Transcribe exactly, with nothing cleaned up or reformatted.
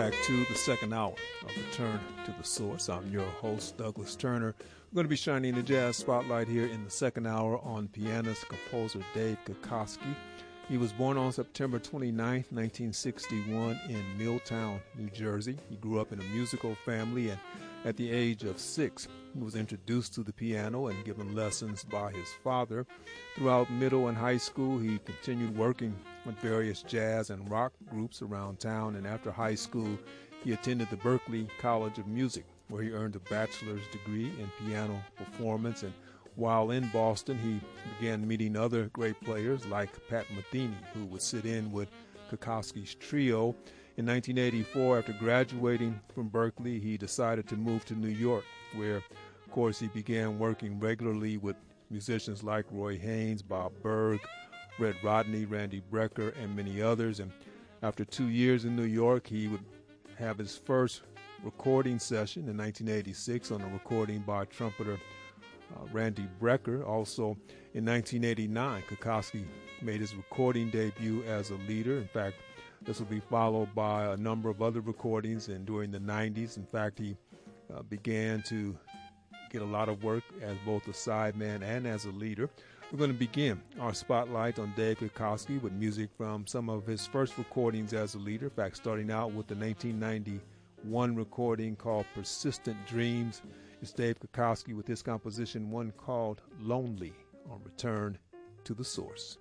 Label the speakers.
Speaker 1: back to the second hour of Return to the Source. I'm your host, Douglas Turner. We're going to be shining the jazz spotlight here in the second hour on pianist, composer Dave Kikoski. He was born on September twenty-ninth, nineteen sixty-one in Milltown, New Jersey. He grew up in a musical family, and at the age of six, he was introduced to the piano and given lessons by his father. Throughout middle and high school, he continued working with various jazz and rock groups around town, and after high school, he attended the Berklee College of Music, where he earned a bachelor's degree in piano performance. And while in Boston, he began meeting other great players like Pat Metheny, who would sit in with Kikoski's trio. In nineteen eighty-four, after graduating from Berklee, he decided to move to New York, where, of course, he began working regularly with musicians like Roy Haynes, Bob Berg, Red Rodney, Randy Brecker, and many others. And after two years in New York, he would have his first recording session in nineteen eighty-six on a recording by trumpeter uh, Randy Brecker. Also, in nineteen eighty-nine, Kikoski made his recording debut as a leader. In fact, this will be followed by a number of other recordings, and during the nineties, in fact, he uh, began to get a lot of work as both a sideman and as a leader. We're going to begin our spotlight on Dave Kikoski with music from some of his first recordings as a leader. In fact, starting out with the nineteen ninety-one recording called Persistent Dreams. It's Dave Kikoski with his composition, one called Lonely, on Return to the Source.